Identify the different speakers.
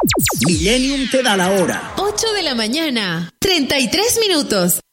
Speaker 1: Millennium te da la hora.
Speaker 2: 8 de la mañana, 33 minutos.